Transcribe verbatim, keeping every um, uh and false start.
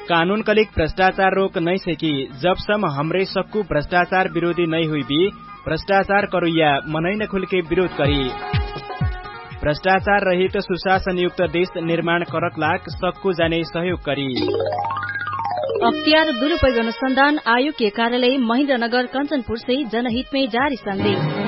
कानून कलिक भ्रष्टाचार रोक नहीं सकी जबसम हमरे सक्कू भ्रष्टाचार विरोधी नहीं हुई भी भ्रष्टाचार करुया मनै न खुलके विरोध करी। भ्रष्टाचार रहित सुशासन युक्त देश निर्माण करक लाग सक्कू जाने सहयोग करी। अख्तियार दुरुपयोग अनुसंधान आयोग के कार्यालय महेन्द्रनगर कंचनपुर से जनहित में जारी संदेश।